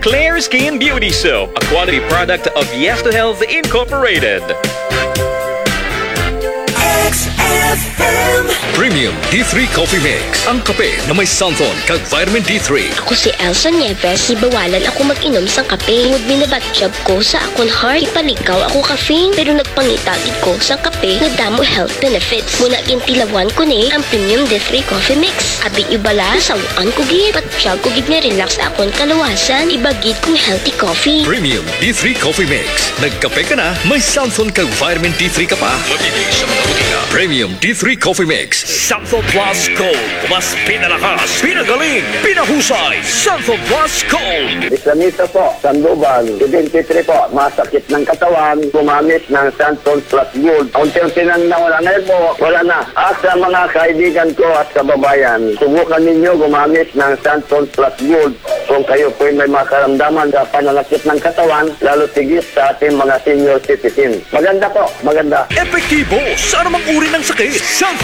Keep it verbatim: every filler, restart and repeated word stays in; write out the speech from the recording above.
Clear Skin Beauty Soap, a quality product of Yes to Health Incorporated. X F M Premium D three Coffee Mix. Ang kape na may santon kag vitamin D three. Ako si Elsa Nieves, ibawalan ako mag-inom sang kape. Tungod binabatsyab ko sa akon heart, ipalikaw ako caffeine, pero nagpangitagid ko sang kape na damo health benefits. Muna gintilawan ko ni ang Premium D three Coffee Mix. Abi ibala, sawaan ko gid, patsyag ko gid nga relax akon kalawasan, ibagid kong healthy coffee. Premium D three Coffee Mix. Nagkape ka na, may santon kag vitamin D three ka pa. Mabibili sa mga butika. Premium D three Coffee Mix. Santo Plus Gold. Mas pinalakas, pinagaling, pinahusay. Santo Plus Gold. Islamita po, Sandoval, twenty-three po, masakit ng katawan, gumamit ng Santon Plus Gold. Unti-unti nang nawala. Ngayon po, wala na. At sa mga kaibigan ko at kababayan, subukan ninyo gumamit ng Santon Plus Gold. Kung kayo po may makaramdaman sa pananakit ng katawan, lalo tigit sa ating mga senior citizen. Maganda po, maganda. Epektibo sa anumang uri ng sakit. Santo